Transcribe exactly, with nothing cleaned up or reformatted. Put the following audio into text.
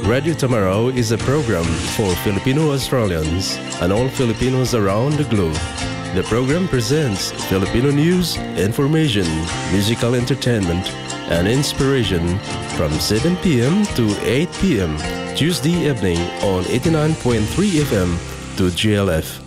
Radio Tomorrow is a program for Filipino Australians and all Filipinos around the globe. The program presents Filipino news, information, musical entertainment, and inspiration from seven p m to eight p m Tuesday evening on eighty-nine point three F M to G L F.